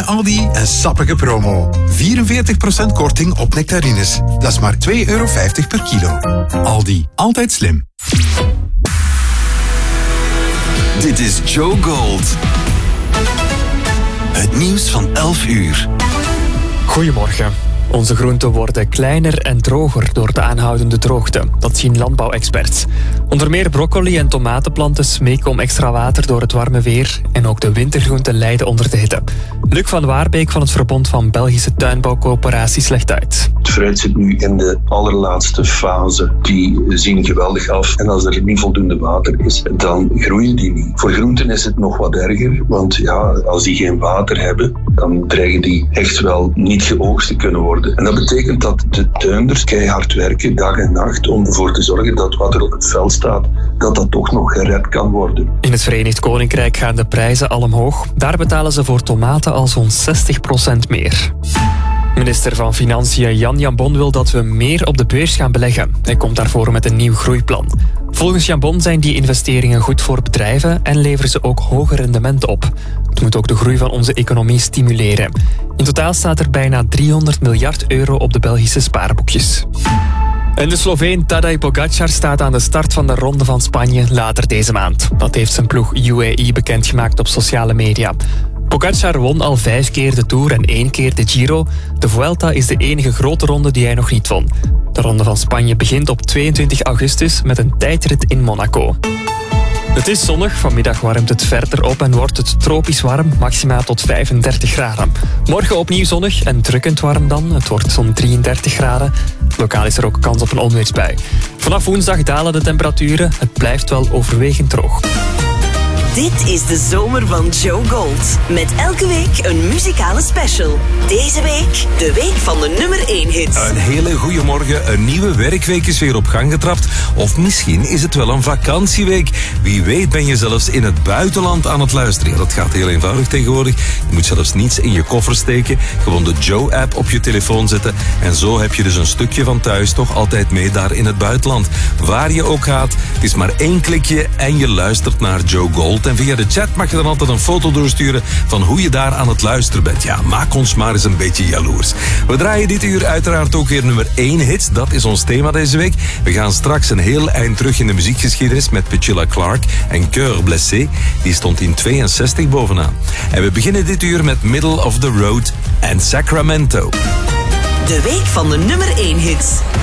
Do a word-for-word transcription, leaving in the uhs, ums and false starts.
bij Aldi een sappige promo. vierenveertig procent korting op nectarines. Dat is maar twee euro vijftig per kilo. Aldi, altijd slim. Dit is Joe Gold. Het nieuws van elf uur. Goedemorgen. Onze groenten worden kleiner en droger door de aanhoudende droogte. Dat zien landbouwexperts. Onder meer broccoli en tomatenplanten smeken om extra water door het warme weer. En ook de wintergroenten lijden onder de hitte. Luc van Waarbeek van het Verbond van Belgische Tuinbouwcoöperaties legt uit. Het fruit zit nu in de allerlaatste fase. Die zien geweldig af. En als er niet voldoende water is, dan groeien die niet. Voor groenten is het nog wat erger. Want ja, als die geen water hebben, dan dreigen die echt wel niet geoogst te kunnen worden. En dat betekent dat de tuinders keihard werken, dag en nacht, om ervoor te zorgen dat wat er op het veld staat, dat dat toch nog gered kan worden. In het Verenigd Koninkrijk gaan de prijzen al omhoog. Daar betalen ze voor tomaten al zo'n zestig procent meer. Minister van Financiën Jan Jambon wil dat we meer op de beurs gaan beleggen. Hij komt daarvoor met een nieuw groeiplan. Volgens Jambon zijn die investeringen goed voor bedrijven en leveren ze ook hoge rendementen op. Het moet ook de groei van onze economie stimuleren. In totaal staat er bijna driehonderd miljard euro op de Belgische spaarboekjes. En de Sloveen Tadej Pogačar staat aan de start van de Ronde van Spanje later deze maand. Dat heeft zijn ploeg U A E bekendgemaakt op sociale media. Pogačar won al vijf keer de Tour en één keer de Giro. De Vuelta is de enige grote ronde die hij nog niet won. De Ronde van Spanje begint op tweeëntwintig augustus met een tijdrit in Monaco. Het is zonnig, vanmiddag warmt het verder op en wordt het tropisch warm, maximaal tot vijfendertig graden. Morgen opnieuw zonnig en drukkend warm dan, het wordt zo'n drieëndertig graden. Lokaal is er ook kans op een onweersbui. Vanaf woensdag dalen de temperaturen, het blijft wel overwegend droog. Dit is de zomer van Joe Gold. Met elke week een muzikale special. Deze week de week van de nummer één hits. Een hele goede morgen. Een nieuwe werkweek is weer op gang getrapt. Of misschien is het wel een vakantieweek. Wie weet ben je zelfs in het buitenland aan het luisteren. Ja, dat gaat heel eenvoudig tegenwoordig. Je moet zelfs niets in je koffer steken. Gewoon de Joe-app op je telefoon zetten. En zo heb je dus een stukje van thuis toch altijd mee daar in het buitenland. Waar je ook gaat, het is maar één klikje en je luistert naar Joe Gold. En via de chat mag je dan altijd een foto doorsturen van hoe je daar aan het luisteren bent. Ja, maak ons maar eens een beetje jaloers. We draaien dit uur uiteraard ook weer nummer één hits. Dat is ons thema deze week. We gaan straks een heel eind terug in de muziekgeschiedenis met Petula Clark en Cœur Blessé. Die stond in tweeënzestig bovenaan. En we beginnen dit uur met Middle of the Road en Sacramento. De week van de nummer één hits.